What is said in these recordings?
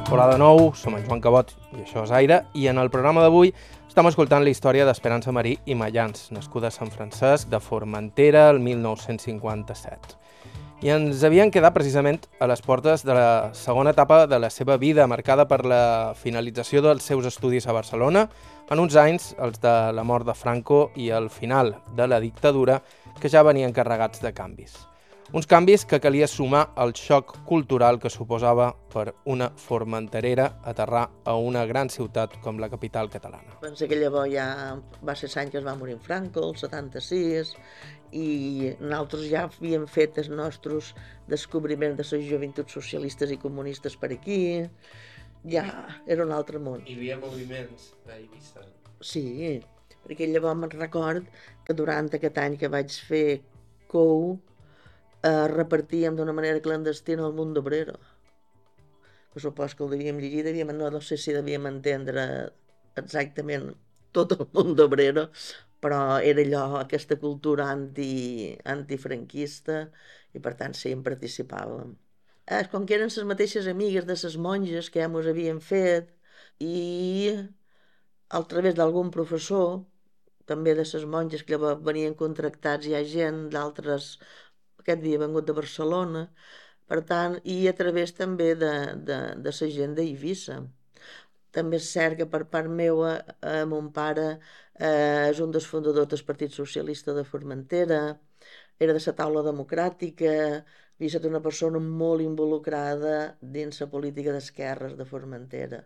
Hola de nou, som en Joan Cabot i això és Aire, i en el programa d'avui estem escoltant la història d'Esperança Marí i Mayans, nascuda a Sant Francesc de Formentera el 1957. I ens havien quedat precisament a les portes de la segona etapa de la seva vida, marcada per la finalització dels seus estudis a Barcelona, en uns anys, els de la mort de Franco i el final de la dictadura, que ja venien carregats de canvis. Uns canvis que calia sumar al xoc cultural que suposava per una formenterera aterrar a una gran ciutat com la capital catalana. Pensa que llavors ja va ser l'any que es va morir Franco, el 76, i nosaltres ja havíem fet els nostres descobriments de les joventuts socialistes i comunistes per aquí. Ja era un altre món. Hi havia moviments a Eivissa. Sí, perquè llavors me'n record que durant aquest any que vaig fer COU repartíem d'una manera clandestina el Mundo Obrero. Que supos que el devíem llegir, no sé si devíem entendre exactament tot el Mundo Obrero, però era allò, aquesta cultura antifranquista, i per tant sí, en participàvem. Com que eren les mateixes amigues de les monges que ja mos havien fet, i a través d'algun professor, també de les monges que llavors venien contractats, hi ha gent d'altres, aquest havia vengut de Barcelona, per tant, i a través també de la gent d'Eivissa. També és cert que per part meva, mon pare és un dels fundadors del Partit Socialista de Formentera, era de la taula democràtica, havia estat una persona molt involucrada dins la política d'esquerres de Formentera.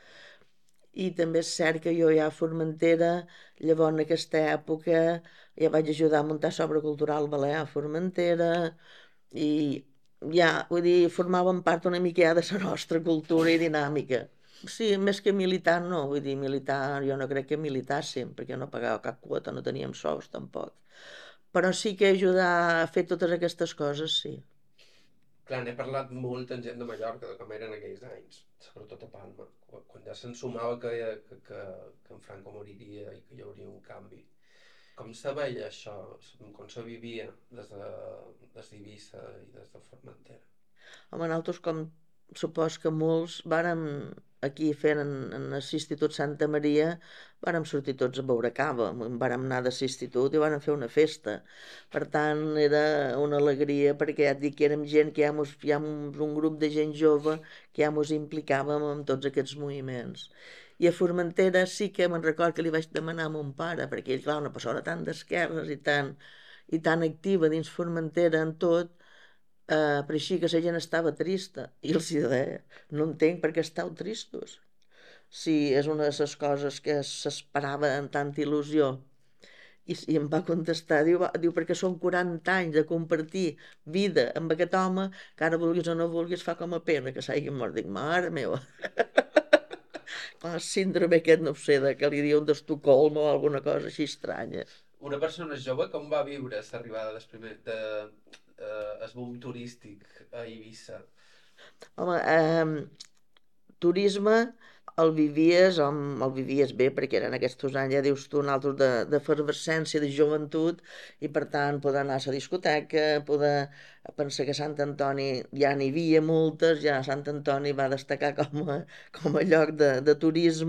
I també és cert que jo ja a Formentera, llavors en aquesta època, ja vaig ajudar a muntar l'obra cultural balear a Formentera, i ja, vull dir, formàvem part una mica ja de la nostra cultura i dinàmica. Sí, més que militar no, vull dir, militar, jo no crec que militàssim, perquè no pagava cap quota, no teníem sous tampoc. Però sí que ajudar a fer totes aquestes coses, sí. Clar, n'he parlat molt amb gent de Mallorca, de com eren aquells anys, sobretot a Palma, quan ja se'n sumava que en Franco moriria i que hi hauria un canvi. Com se veia això? Com se vivia des d'Eivissa i des de Formentera? Home, nosaltres, com supos que molts, vàrem aquí fent en l'Institut Santa Maria, vàrem sortir tots a beure cava, vàrem anar de l'institut i vàrem fer una festa. Per tant, era una alegria, perquè ja et dic que érem gent que ja un grup de gent jove que ja mos implicàvem en tots aquests moviments. I a Formentera sí que me'n record que li vaig demanar a mon pare, perquè ell, clar, una persona tan d'esquerres i tan activa dins Formentera en tot, però així que la gent estava trista, i els deia, no entenc per què estàu tristos. Sí, és una de les coses que s'esperava amb tanta il·lusió. I em va contestar, diu, perquè són 40 anys de compartir vida amb aquest home, que ara vulguis o no vulguis fa com a pena que s'hagi mort. Dic, mare meva. Clar, síndrome aquest, no sé, que li diuen d'Estocolm o alguna cosa així estranya. Una persona jove com va viure l'arribada del boom turístic a Eivissa? Home, turisme el vivies bé, perquè eren aquests anys, ja dius tu, altres d'efervescència, de joventut, i per tant poder anar a la discoteca, poder pensar que Sant Antoni ja n'hi havia moltes, ja Sant Antoni va destacar com a lloc de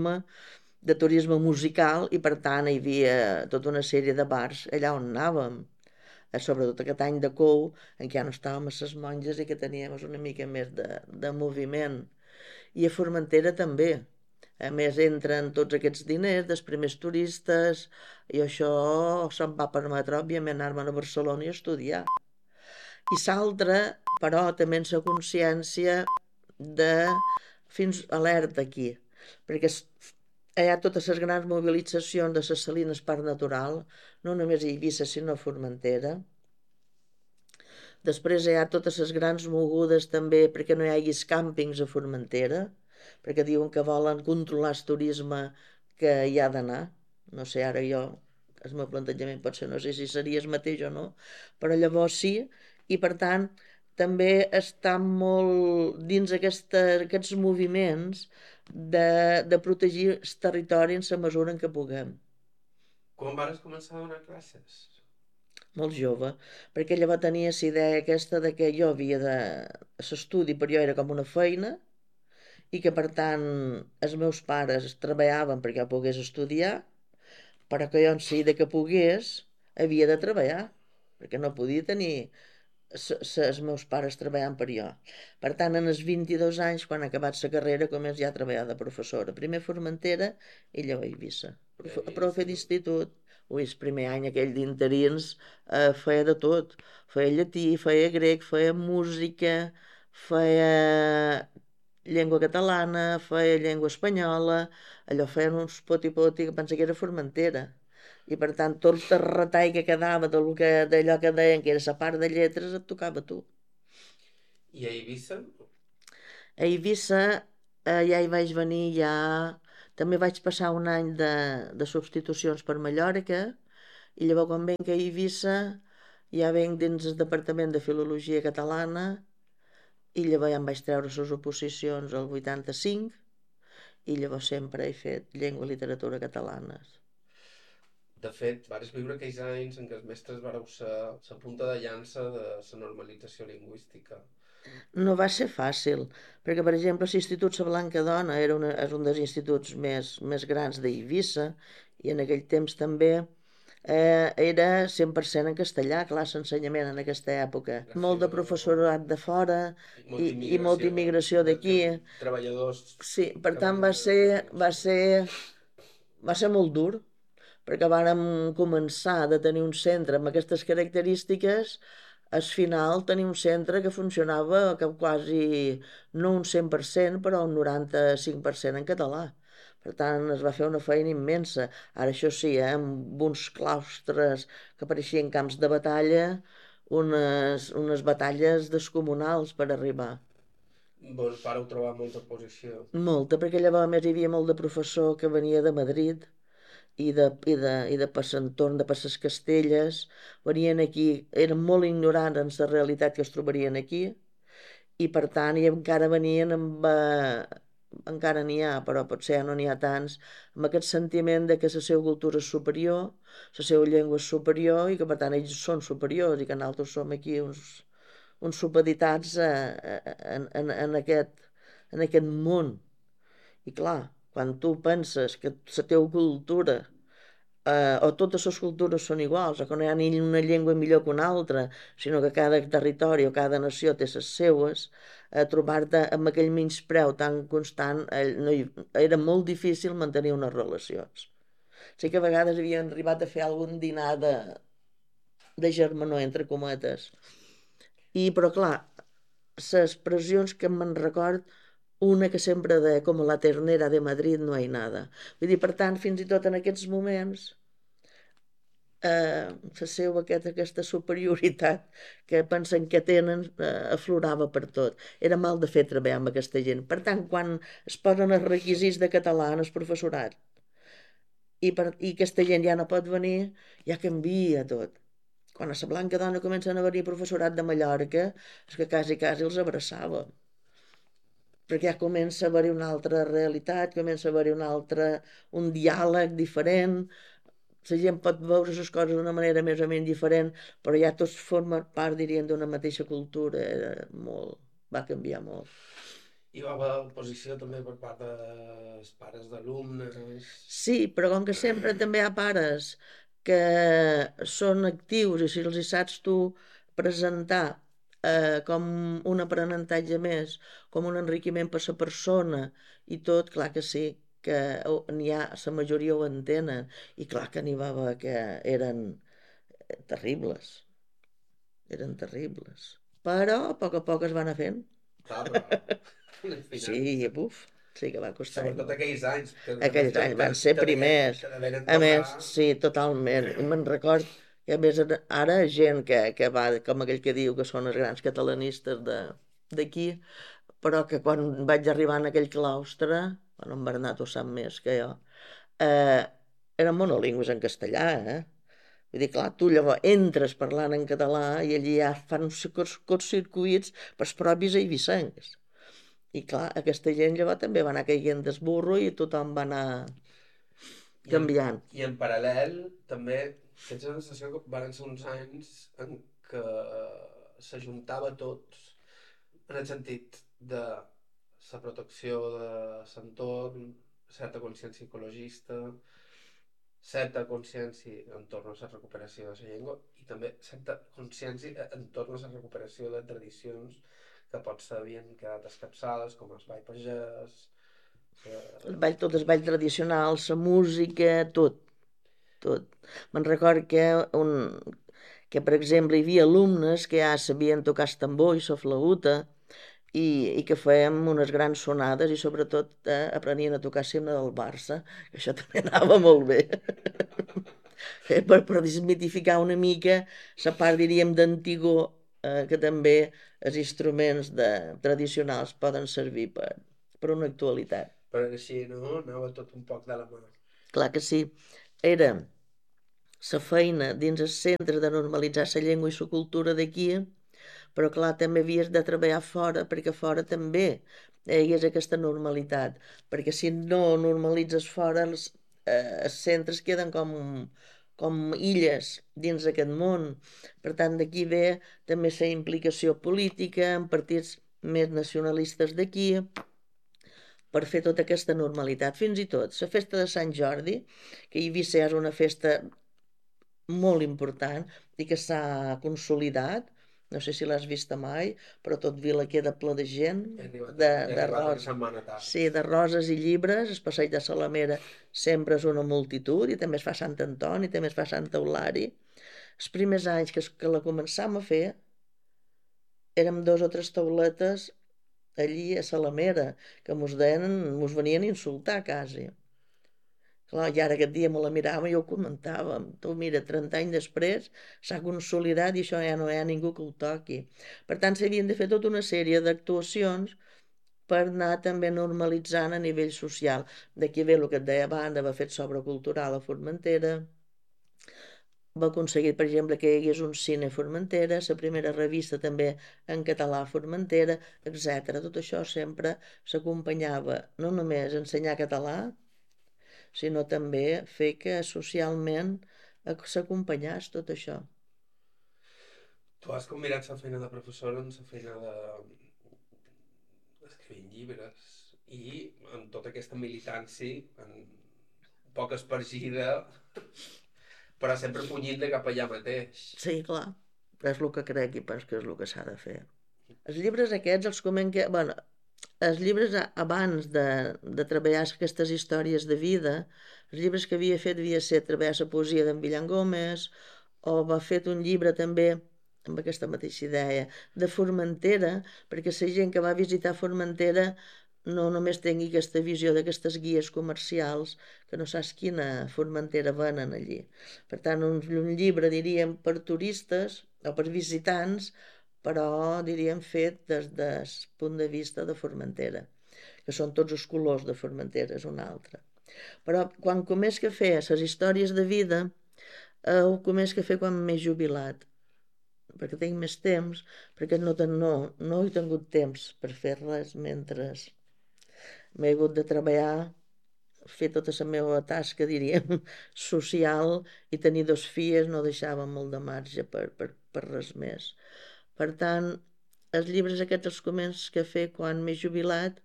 turisme musical, i per tant hi havia tota una sèrie de bars allà on anàvem, sobretot aquest any de Cou, en què ja no estàvem a les monges i que teníem una mica més de moviment. I a Formentera també. A més, entren tots aquests diners dels primers turistes, i això se'm va permetre, òbviament, anar-me'n a Barcelona i estudiar. I l'altre, però, també en la consciència de fins alerta aquí, perquè hi ha totes les grans mobilitzacions de les Salines Parc Natural, no només a Eivissa, sinó a Formentera. Després hi ha totes les grans mogudes també perquè no hi haguis càmpings a Formentera, perquè diuen que volen controlar el turisme que hi ha d'anar. No sé, ara jo, el meu plantejament potser no sé si seria el mateix o no, però llavors sí, i per tant també està molt dins aquests moviments de protegir el territori en la mesura en què puguem. Quan vas començar a donar classes? Molt jove, perquè llavors tenia la idea aquesta de que jo havia de... L'estudi per jo era com una feina, i que per tant els meus pares treballaven perquè jo pogués estudiar, però que jo en seguida que pogués havia de treballar, perquè no podia tenir els meus pares treballant per jo. Per tant, en els 22 anys, quan he acabat la carrera, començo ja a treballar de professora. Primer a Formentera i llavors a Eivissa. Profe d'institut. Ui, el primer any aquell d'interins feia de tot. Feia llatí, feia grec, feia música, feia llengua catalana, feia llengua espanyola, allò feien uns poti-poti que pensa que era Formentera. I per tant, tot el retall que quedava d'allò que deien que era la part de lletres et tocava a tu. I a Eivissa? A Eivissa ja hi vaig venir, ja... També vaig passar un any de substitucions per Mallorca i llavors quan venc a Eivissa ja venc dins el Departament de Filologia Catalana i llavors ja em vaig treure les oposicions al 85 i llavors sempre he fet llengua i literatura catalanes. De fet, vares viure aquells anys en què els mestres vareu ser la punta de llança de la normalització lingüística. No va ser fàcil, perquè, per exemple, l'Institut La Blanca Dona és un dels instituts més grans d'Eivissa i en aquell temps també era 100% en castellà, clar, l'ensenyament en aquesta època. Molt de professorat de fora i molta immigració d'aquí. Treballadors Sí, per que tant venen va ser molt dur, perquè vàrem començar de tenir un centre amb aquestes característiques, al final tenir un centre que funcionava que quasi no un 100%, però un 95% en català. Per tant, es va fer una feina immensa. Ara, això sí, amb uns claustres que pareixien camps de batalla, unes batalles descomunals per arribar. Vos vareu trobar molta oposició. Molta, perquè llavors a més hi havia molt de professor que venia de Madrid i de per l'entorn de per les Castelles, venien aquí, eren molt ignorants en la realitat que es trobarien aquí, i per tant, i encara venien amb... encara n'hi ha, però potser ja no n'hi ha tants, amb aquest sentiment de que la seva cultura és superior, la seva llengua és superior i que per tant ells són superiors i que nosaltres som aquí uns supeditats en aquest món. I clar, quan tu penses que la teva cultura o totes les cultures són iguals, o que no hi ha ni una llengua millor que una altra, sinó que cada territori o cada nació té les seues, trobar-te amb aquell menyspreu tan constant, no era molt difícil mantenir unes relacions. Sí que a vegades havien arribat a fer algun dinar de germanor, entre cometes. Però clar, les pressions que me'n record, una que sempre de com la ternera de Madrid no hi nada. Vull dir, per tant, fins i tot en aquests moments la seva aquesta superioritat que pensen que tenen aflorava per tot. Era mal de fer treballar amb aquesta gent. Per tant, quan es posen els requisits de català en el professorat i aquesta gent ja no pot venir, ja canvia tot. Quan a la Blanca Dona comencen a venir professorat de Mallorca, és que quasi els abraçava. Perquè ja comença a haver-hi una altra realitat, comença a haver-hi un diàleg diferent, la gent pot veure les coses d'una manera més o menys diferent, però ja tots formen part, dirien, d'una mateixa cultura. Va canviar molt. Hi va haver oposició també per part dels pares d'alumnes. Sí, però com que sempre també hi ha pares que són actius i si els hi saps tu presentar com un aprenentatge més, com un enriquiment per la persona i tot, clar que sí, que n'hi ha, la majoria ho entenen i clar que n'hi va haver que terribles, eren terribles, però a poc es van anar fent. Clar, però al Sí, final, buf, sí que va costar i sobretot molt. aquells anys, que a més Aquells anys van ser primers. te deveren A tocar. més, sí, totalment. I me'n record que a més ara gent que va, com aquell que diu que són els grans catalanistes d'aquí, però que quan vaig arribar en aquell claustre, bueno, en Bernat ho sap més que jo, eh, eren monolingües en castellà, eh? Vull dir, clar, tu llavors entres parlant en català i allí ja fan uns curtcircuits pels propis eivissencs. I clar, aquesta gent llavors també va anar caient d'esburro i tothom va anar canviant. I en paral·lel, també, tens la sensació que van ser uns anys en què s'ajuntava tot, en el sentit de la protecció de l'entorn, certa consciència ecologista, certa consciència entorn a la recuperació de la llengua i també certa consciència entorn a la recuperació de tradicions que potser havien quedat escapçades, com el ball pagès... Tot el ball tradicional, la música, tot. Me'n record que, per exemple, hi havia alumnes que ja sabien tocar el tambor i la flauta i que fèiem unes grans sonades i sobretot aprenien a tocar l'himne del Barça, que això també anava molt bé. per desmitificar una mica la part, diríem, d'antigó, que també els instruments tradicionals poden servir per una actualitat. Però així, no? Anava tot un poc de la mà. Clar que sí. Era la feina dins el centre de normalitzar la llengua i la cultura d'aquí, però clar, també havies de treballar fora, perquè fora també hi hagués aquesta normalitat, perquè si no normalitzes fora, els centres queden com illes dins d'aquest món. Per tant, d'aquí ve també la implicació política en partits més nacionalistes d'aquí, per fer tota aquesta normalitat. Fins i tot la festa de Sant Jordi, que a Eivissa és una festa molt important i que s'ha consolidat, no sé si l'has vista mai, però tot Vila queda ple de gent, de roses. Sí, de roses i llibres, el passeig de Salamera sempre és una multitud, i també es fa Sant Antoni, també es fa Sant Eulari. Els primers anys que la començàvem a fer, érem 2 o 3 tauletes allí a Salamera, que mos venien a insultar quasi. Clar, i ara aquest dia me la mirava i ho comentàvem. Tu mira, 30 anys després s'ha consolidat i això ja no hi ha ningú que ho toqui. Per tant, s'havien de fer tota una sèrie d'actuacions per anar també normalitzant a nivell social. D'aquí ve el que et deia abans, va fer sobre cultural a Formentera, va aconseguir, per exemple, que hi hagués un cine a Formentera, la primera revista també en català a Formentera, etc. Tot això sempre s'acompanyava no només a ensenyar català, sinó també fer que socialment s'acompanyés tot això. Tu has combinat la feina de professora amb la feina d'escrivint llibres i amb tota aquesta militància poc espargida però sempre punyint-te cap allà mateix. Sí, clar, però és el que crec i penso que és el que s'ha de fer. Els llibres aquests els començo... Bueno, els llibres abans de treballar aquestes històries de vida, els llibres que havia fet havia ser treballar la poesia d'en Villan Gómez, o va fet un llibre també amb aquesta mateixa idea de Formentera, perquè la gent que va visitar Formentera no només tingui aquesta visió d'aquestes guies comercials que no saps quina Formentera venen allí. Per tant, un llibre, diríem, per turistes o per visitants, però, diríem, fet des del punt de vista de Formentera, que són tots els colors de Formentera, és un altre. Però quan començo a fer les històries de vida, ho començo a fer quan m'he jubilat, perquè tinc més temps, perquè no he tingut temps per fer res mentre m'he hagut de treballar, fer tota la meva tasca, diríem, social, i tenir 2 filles no deixava molt de marge per res més. Per tant, els llibres aquests els començo a fer quan m'he jubilat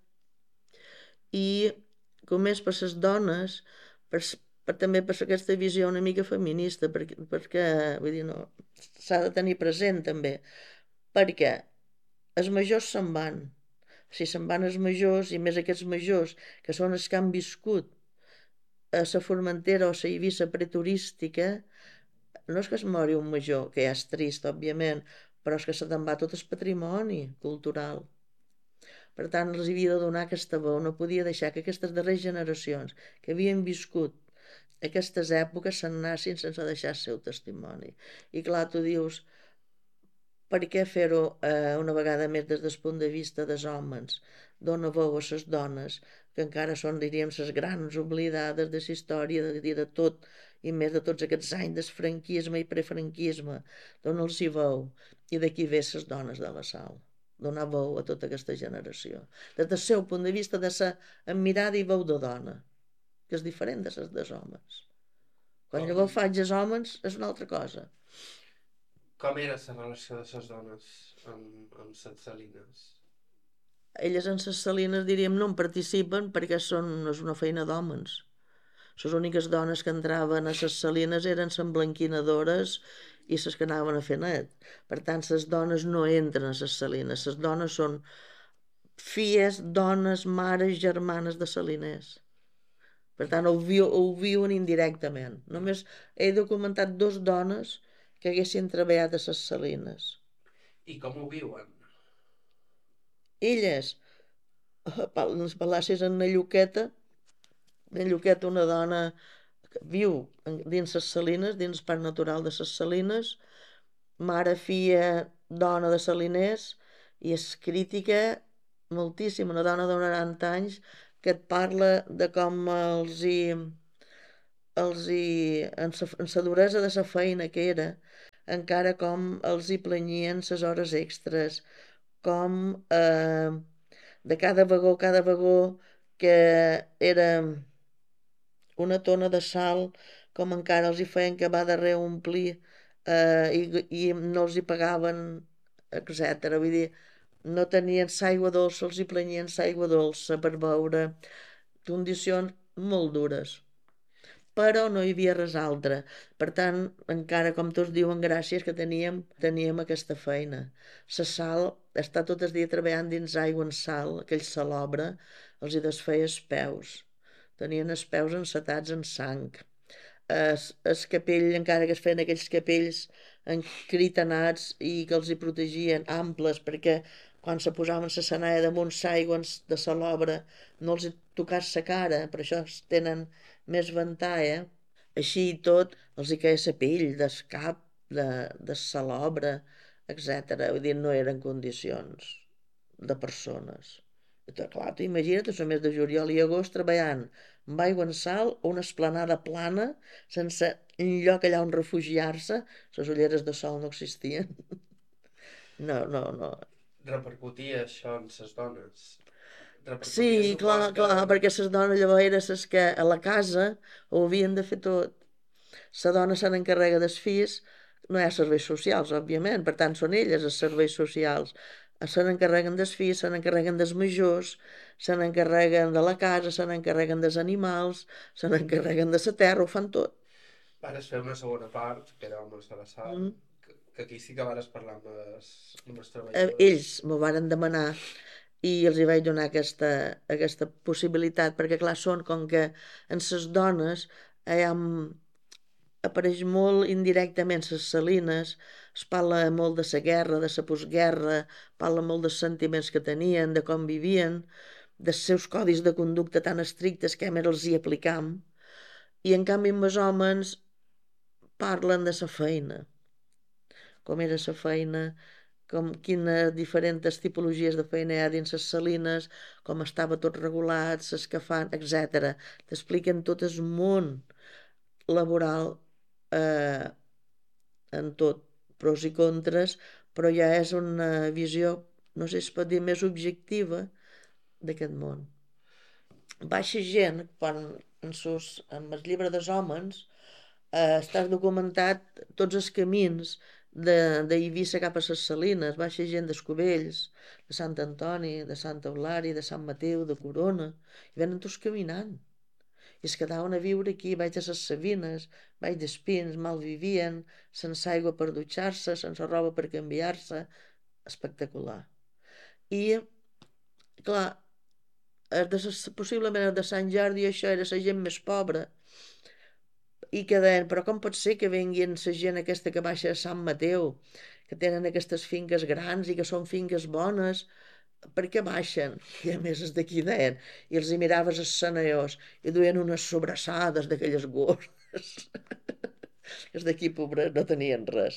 i començo per les dones, també per aquesta visió una mica feminista, perquè vull dir, no, s'ha de tenir present també, perquè els majors se'n van, si se'n van els majors, i més aquests majors, que són els que han viscut a la Formentera o a la Eivissa preturística, no és que es mori un major, que ja és trist, òbviament, però és que se te'n va tot el patrimoni cultural. Per tant, els havia de donar aquesta veu, no podia deixar que aquestes darreres generacions que havien viscut aquestes èpoques se'n anessin sense deixar el seu testimoni. I clar, tu dius, per què fer-ho una vegada més des del punt de vista dels homes? Dona veu a les dones, que encara són, diríem, les grans oblidades de la història de tot, i més de tots aquests anys del franquisme i prefranquisme. Dona-los veu. I d'aquí ve les dones de la sal. Donar veu a tota aquesta generació. Des del seu punt de vista de ser amb mirada i veu de dona, que és diferent de les dels homes. Quan llavors faig els homes és una altra cosa. Com era la relació de les dones amb les salines? elles en les salines, diríem, no en participen perquè és una feina d'homes. Les úniques dones que entraven a les salines eren les emblanquinadores i les que anaven a fer net. Per tant, les dones no entren a les salines. Les dones són filles, dones, mares, germanes de saliners. Per tant, ho viuen indirectament. Només he documentat 2 dones que haguessin treballat a les salines. I com ho viuen? Elles, les Palàcies en una lluqueta, una dona que viu dins les salines, dins el parc natural de les salines, mare, filla, dona de saliners, i és crítica moltíssim, una dona de 90 anys que et parla de com en sa duresa de sa feina que era, encara com els hi planyien ses hores extres, com de cada vagó que era una tona de sal, com encara els hi feien que va darrere omplir i no els hi pagaven, etc. Vull dir, no tenien s'aigua dolça, els hi planyien s'aigua dolça per beure, condicions molt dures, però no hi havia res altre. Per tant, encara com tots diuen, gràcies que teníem aquesta feina. La sal, estar tot el dia treballant dins aigua en sal, aquell salobre, els hi desfeia els peus. Tenien els peus encetats en sang. El capell, encara que es feien aquells capells encritanats i que els hi protegien, amples, perquè quan se posaven la senaia damunt l'aigua de salobre no els hi tocàs la cara, per això tenen més ventall. Així i tot, els hi queia la pell del cap, de salobre, etc. Vull dir, no eren condicions de persones. Clar, tu imagina't, el mes de juliol i agost treballant amb aigua en sal o una esplanada plana, sense lloc allà on refugiar-se, les ulleres de sol no existien. No, no, no. Repercutia això en les dones? Sí, Repercutia, clar, supos que... clar, perquè les dones llavors eren les que a la casa ho havien de fer tot. La dona se n'encarrega dels fills, no hi ha serveis socials, òbviament, per tant són elles els serveis socials. Se n'encarreguen dels fills, se n'encarreguen dels majors, se n'encarreguen de la casa, se n'encarreguen dels animals, se n'encarreguen de la terra, ho fan tot. Vares fer una segona part, que era Homes de la Sal, Mm. que aquí sí que vares parlar amb les treballadores. Ells m'ho varen demanar i els hi vaig donar aquesta possibilitat, perquè clar, són com que en les dones apareix molt indirectament les salines, es parla molt de la guerra, de la postguerra, parla molt dels sentiments que tenien, de com vivien, dels seus codis de conducta tan estrictes que més els hi aplicam, i en canvi amb els homes parlen de la feina, com era la feina, com quines diferents tipologies de feina hi ha dins les salines, com estava tot regulat, les que fan, etc. T'expliquen tot el món laboral eh, en tot, pros i contres, però ja és una visió, no sé si es pot dir, més objectiva d'aquest món. Baixa gent, quan en el llibre dels homes està documentat tots els camins d'Eivissa cap a les Salines, baixa gent d'Escubells, de Sant Antoni, de Sant Eulari, de Sant Mateu, de Corona, i venen tots caminant. I es quedaven a viure aquí, vaig a les Sabines, vaig d'Espins, malvivien, sense aigua per dutxar-se, sense roba per canviar-se, espectacular. I, clar, possiblement el de Sant Jordi això era la gent més pobra, i que deien, però com pot ser que venguin la gent aquesta que baixa a Sant Mateu, que tenen aquestes finques grans i que són finques bones, per què baixen? I a més els d'aquí deien, i els hi miraves els senaiors i duien unes sobrassades d'aquelles gordes. Els d'aquí, pobres, no tenien res.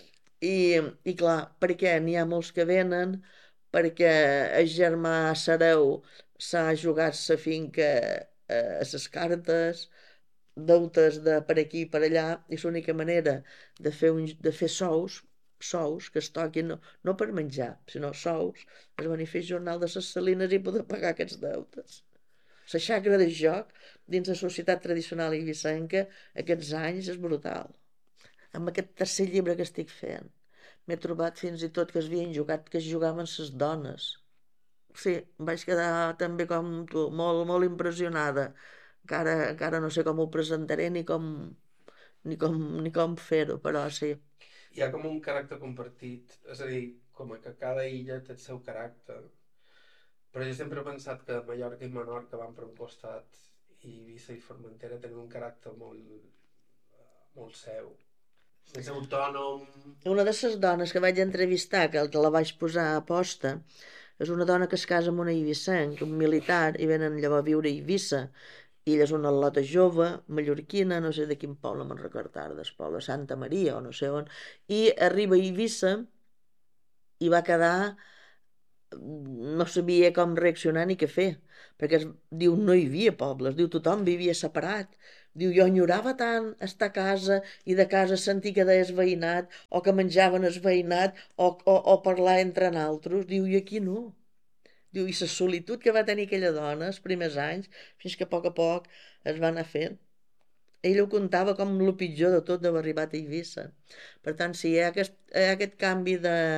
I clar, perquè n'hi ha molts que venen, perquè el germà Sareu s'ha jugat la finca a les cartes, deutes de per aquí i per allà, i l'única manera de fer sous que es toquin, no per menjar, sinó sous, es venir a fer jornal de les salines i poder pagar aquests deutes. La xacra de joc dins la societat tradicional ibicenca aquests anys és brutal. Amb aquest tercer llibre que estic fent m'he trobat fins i tot que es jugaven les dones. Sí, vaig quedar també com tu, molt, molt impressionada. Encara no sé com ho presentaré ni com fer-ho, però sí. Hi ha com un caràcter compartit, és a dir, com que cada illa té el seu caràcter, però jo sempre he pensat que Mallorca i Menorca van per un costat i Eivissa i Formentera tenen un caràcter molt seu, més autònom. Una de les dones que vaig entrevistar, que la vaig posar a posta, és una dona que es casa amb un eivissenc, un militar, i venen llavors a viure a Eivissa. I ella és una al·lota jove, mallorquina, no sé de quin poble, me'n recordo ara, del poble, Santa Maria o no sé on, i arriba a Eivissa i va quedar, no sabia com reaccionar ni què fer, perquè diu, no hi havia pobles, diu, tothom vivia separat, diu, jo enyorava tant estar a casa i de casa sentir que deies veïnat o que menjaven el veïnat o parlar entre naltros, diu, i aquí no. Diu, i la solitud que va tenir aquella dona els primers anys, fins que a poc es va anar fent. Ell ho contava com el pitjor de tot d'haver arribat a Eivissa. Per tant, si hi ha aquest canvi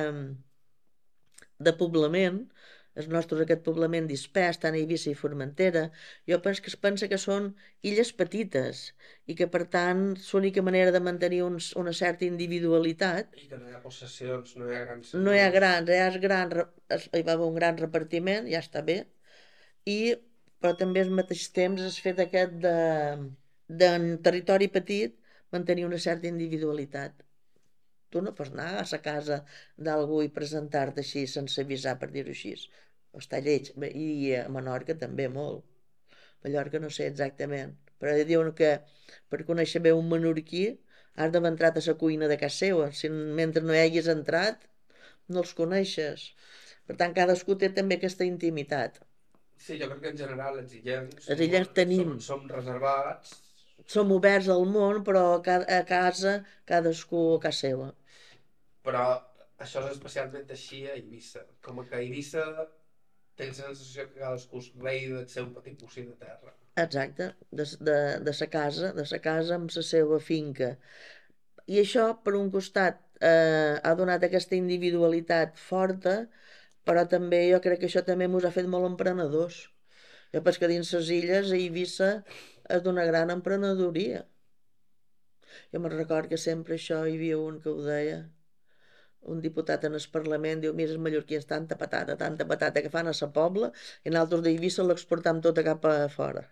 de poblament, el nostre aquest poblament dispers, tant a Eivissa i Formentera, jo penso que es pensa que són illes petites i que per tant l'única manera de mantenir una certa individualitat. I que no hi ha possessions, no hi ha grans No hi ha senyors. grans, hi va haver un gran repartiment, ja està bé, però també al mateix temps es fet aquest de en territori petit mantenir una certa individualitat. Tu no pots anar a la casa d'algú i presentar-te així sense avisar, per dir-ho així. Està lleig. I a Menorca també molt. Mallorca no sé exactament, però diuen que per conèixer bé un menorquí has d'haver entrat a la cuina de casa seva. Si mentre no hi hagis entrat, no els coneixes. Per tant, cadascú té també aquesta intimitat. Sí, jo crec que en general els illencs Els illencs tenim, som reservats, som oberts al món, però a casa cadascú a casa seva. però això és especialment així a Eivissa. Com que a Eivissa tens la sensació que cadascú és rei del seu petit bocí de terra. Exacte, de sa casa amb la seva finca. I això, per un costat, ha donat aquesta individualitat forta, però també jo crec que això també ens ha fet molt emprenedors. Jo penso que dins les illes, a Eivissa, és d'una gran emprenedoria. Jo me'n record que sempre això hi havia un que ho deia, un diputat en el Parlament, diu, mira, els mallorquins, tanta patata que fan a sa pobla, i nosaltres d'Eivissa l'exportam tota cap a fora.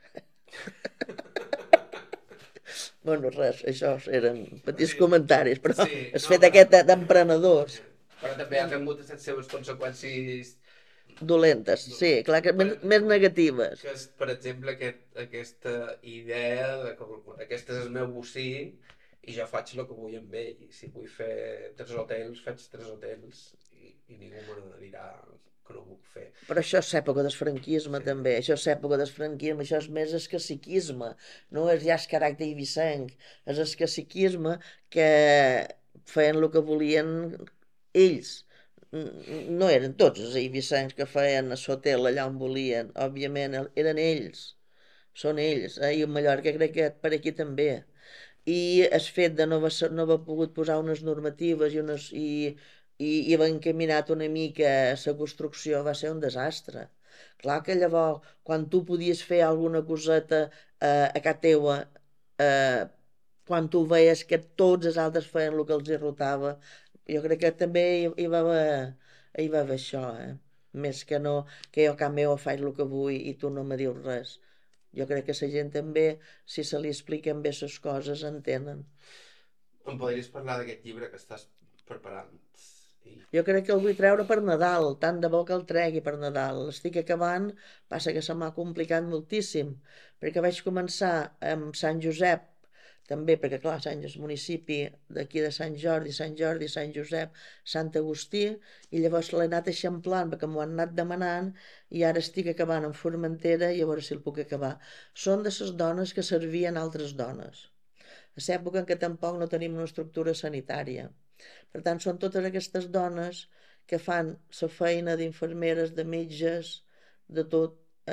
Bueno, res, això eren petits Sí, comentaris, però sí, es no, fet aquest d'emprenedors però també ha tingut les seves conseqüències dolentes, sí, clar que més negatives. que és, per exemple, aquesta idea de que aquest és el meu bocí i jo faig el que vull amb ell. I si vull fer 3 hotels, faig 3 hotels i ningú me dirà que no ho puc fer. Però això és època del franquisme Sí. també, això és època del franquisme, això és més el caciquisme, no és ja el caràcter eivissenc, és el caciquisme que feien el que volien ells. No eren tots els eivissencs que feien a l'hotel allà on volien, òbviament, eren ells, són ells, i a Mallorca crec que per aquí també. I el fet de no haver pogut posar unes normatives i haver encaminat una mica la construcció va ser un desastre. Clar que llavors, quan tu podies fer alguna coseta a casa teua, eh, quan tu veies que tots els altres feien el que els rotava, jo crec que també hi va haver això, més que no, que jo a casa meva faig el que vull i tu no me dius res. Jo crec que la gent també, si se li expliquen bé les coses, entenen. Em podries parlar d'aquest llibre que estàs preparant? I... Jo crec que el vull treure per Nadal, tant de bo que el tregui per Nadal. L'estic acabant, passa que se m'ha complicat moltíssim, perquè vaig començar amb Sant Josep, també, perquè clar, Sant és municipi d'aquí de Sant Jordi, Sant Josep, Sant Agustí, i llavors l'he anat eixamplant perquè m'ho han anat demanant i ara estic acabant en Formentera i a veure si el puc acabar. Són de les dones que servien altres dones. A l'època en què tampoc no tenim una estructura sanitària. Per tant, són totes aquestes dones que fan la feina d'infermeres, de metges, de tot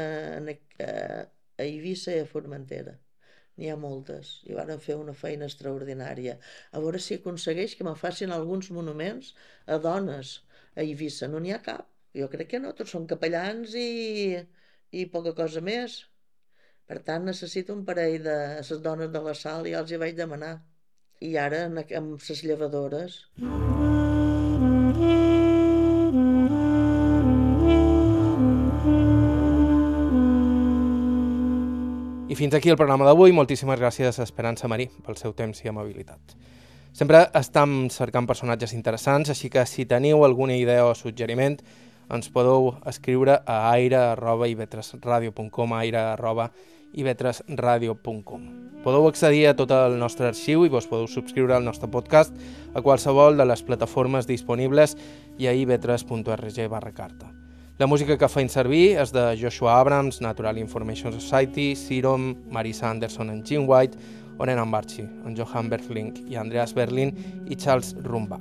a Eivissa i a Formentera. N'hi ha moltes, i van fer una feina extraordinària. A veure si aconsegueix que me facin alguns monuments a dones a Eivissa. No n'hi ha cap. Jo crec que no, tots són capellans i poca cosa més. Per tant, necessito un parell de les dones de la sal i els hi vaig demanar. I ara amb les llevadores. I fins aquí el programa d'avui. Moltíssimes gràcies a Esperança Marí pel seu temps i amabilitat. Sempre estem cercant personatges interessants, així que si teniu alguna idea o suggeriment, ens podeu escriure a aire@ivetresradio.com, aire@ivetresradio.com. Podeu accedir a tot el nostre arxiu i vos podeu subscriure al nostre podcast a qualsevol de les plataformes disponibles i a ivetres.org/carta. La música que feim servir és de Joshua Abrams, Natural Information Society, Serum, Marisa Anderson en Jim White, Oren Ambarchi, en Johan Berling i Andreas Berlin i Charles Rumbach.